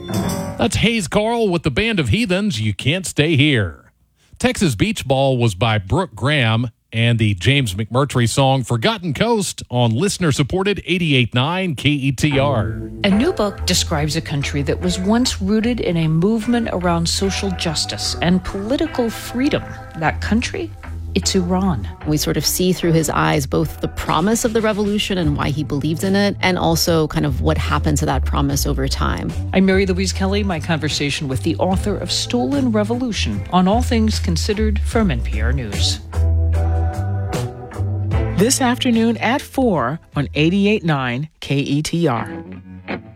That's Hayes Carl with the Band of Heathens, You Can't Stay Here. Texas Beach Ball was by Brooke Graham, and the James McMurtry song Forgotten Coast on listener-supported 88.9 KETR. A new book describes a country that was once rooted in a movement around social justice and political freedom. That country? It's Iran. We sort of see through his eyes both the promise of the revolution and why he believed in it, and also kind of what happened to that promise over time. I'm Mary Louise Kelly, my conversation with the author of Stolen Revolution on All Things Considered from NPR News. This afternoon at 4 on 88.9 KETR.